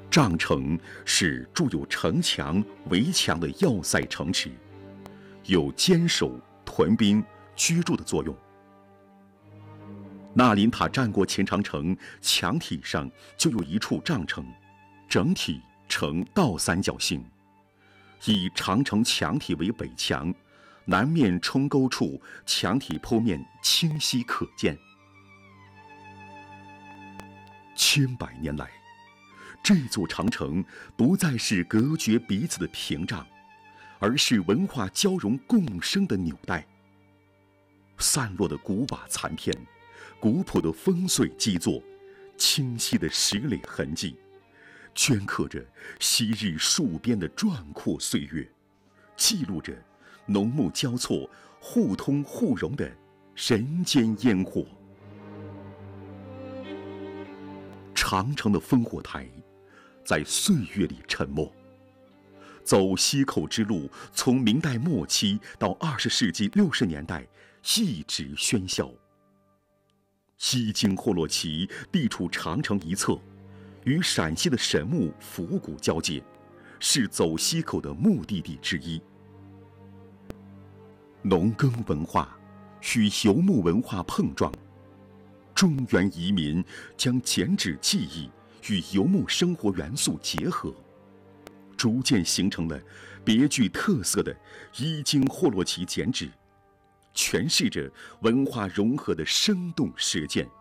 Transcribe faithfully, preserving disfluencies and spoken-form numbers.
帐城是筑有城墙、围墙的要塞城池，有坚守、屯兵、居住的作用。纳林塔战国前长城墙体上就有一处帐城，整体呈倒三角形，以长城墙体为北墙，南面冲沟处墙体剖面清晰可见。千百年来，这座长城不再是隔绝彼此的屏障，而是文化交融共生的纽带。散落的古瓦残片，古朴的烽燧基座，清晰的石垒痕迹，镌刻着昔日戍边的壮阔岁月，记录着农牧交错、互通互融的人间烟火。长城的烽火台在岁月里沉没。走西口之路，从明代末期到二十世纪六十年代一直喧嚣。西京霍洛旗地处长城一侧，与陕西的神木、府谷交界，是走西口的目的地之一。农耕文化与游牧文化碰撞，中原移民将剪纸技艺与游牧生活元素结合，逐渐形成了别具特色的伊京霍洛旗剪纸，诠释着文化融合的生动实践。